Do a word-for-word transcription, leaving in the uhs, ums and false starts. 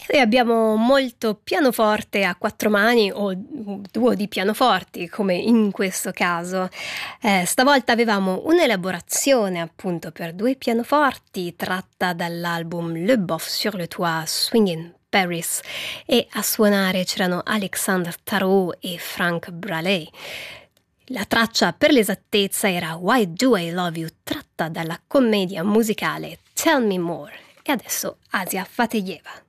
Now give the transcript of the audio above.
E abbiamo molto pianoforte a quattro mani o duo di pianoforti, come in questo caso. Eh, stavolta avevamo un'elaborazione appunto per due pianoforti tratta dall'album Le Boeuf sur le Toit Swingin' Paris, e a suonare c'erano Alexandre Tarot e Frank Braley. La traccia, per l'esattezza, era Why Do I Love You, tratta dalla commedia musicale Tell Me More. E adesso Asia Fateyeva.